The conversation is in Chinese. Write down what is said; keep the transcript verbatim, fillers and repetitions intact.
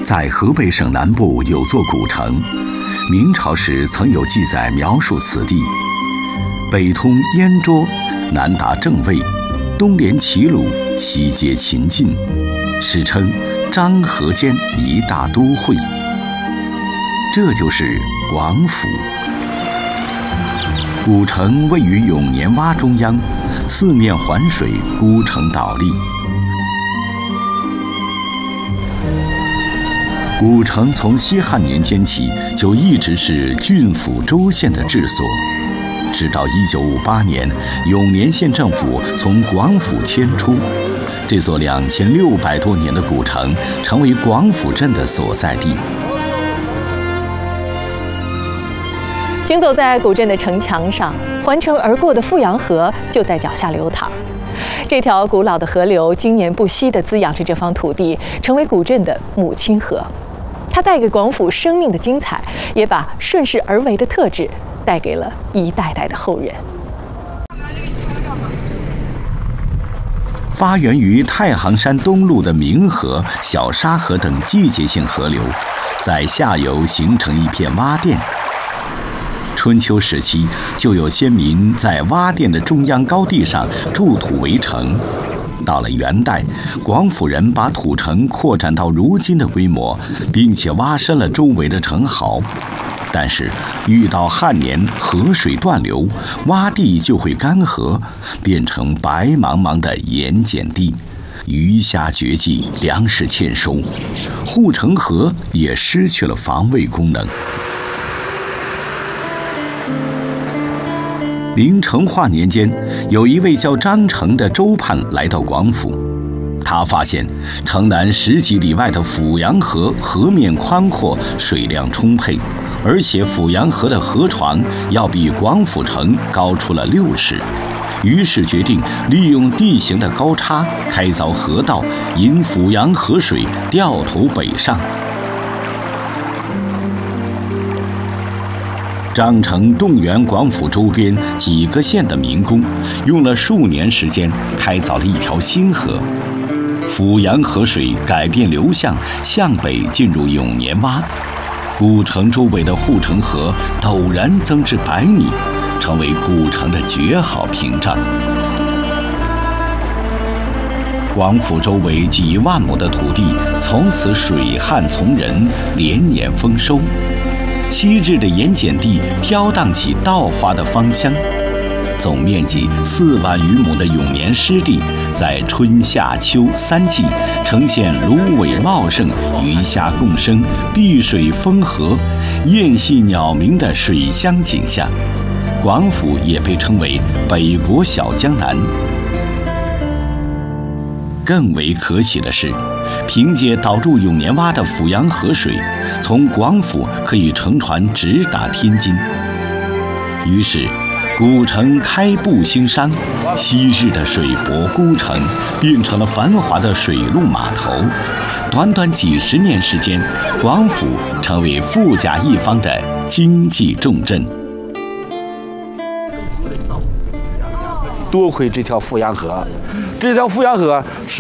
在河北省南部有座古城，明朝时曾有记载描述此地。北通燕涿，南达郑卫，东连齐鲁，西接秦晋，史称漳河间一大都会。这就是广府。古城位于永年洼中央，四面环水，孤城倒立。古城从西汉年间起就一直是郡府州县的治所，直到一九五八年，永年县政府从广府迁出，这座两千六百多年的古城成为广府镇的所在地。 行走在古镇的城墙上，环城而过的富阳河就在脚下流淌。这条古老的河流经年不息地滋养着这方土地，成为古镇的母亲河。它带给广府生命的精彩，也把顺势而为的特质带给了一代代的后人。 发源于太行山东麓的明河、小沙河等季节性河流，在下游形成一片洼甸。春秋时期，就有先民在洼甸的中央高地上筑土为城。到了元代，广府人把土城扩展到如今的规模，并且挖深了周围的城壕。但是遇到旱年，河水断流，洼地就会干涸，变成白茫茫的盐碱地，鱼虾绝迹，粮食欠收，护城河也失去了防卫功能。明成化年间，有一位叫张成的州判来到广府，他发现城南十几里外的阜阳河河面宽阔，水量充沛，而且阜阳河的河床要比广府城高出了六尺，于是决定利用地形的高差开凿河道，引阜阳河水掉头北上。张成动员广府周边几个县的民工，用了数年时间开凿了一条新河。阜阳河水改变流向，向北进入永年洼，古城周围的护城河陡然增至百米，成为古城的绝好屏障。广府周围几万亩的土地从此水旱从人，连年丰收。昔日的盐碱地飘荡起稻花的芳香，总面积四万余亩的永年湿地，在春夏秋三季呈现芦苇茂盛、鱼虾共生、碧水丰和、燕戏鸟鸣的水乡景象。广府也被称为北国小江南。更为可喜的是，凭借导入永年洼的阜阳河水，从广府可以乘船直达天津。于是古城开埠兴商，昔日的水泊孤城变成了繁华的水陆码头。短短几十年时间，广府成为富甲一方的经济重镇。 多亏这条阜阳河，这条阜阳河是